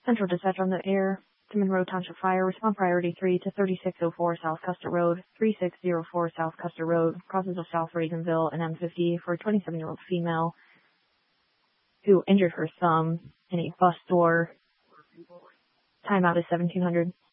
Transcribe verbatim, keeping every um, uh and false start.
Central dispatch on the air to Monroe Township Fire. Respond priority three to thirty-six oh four South Custer Road, thirty-six oh four South Custer Road, crosses of South Reaganville and M fifty for a twenty-seven-year-old female who injured her thumb in a bus door. Timeout is seventeen hundred.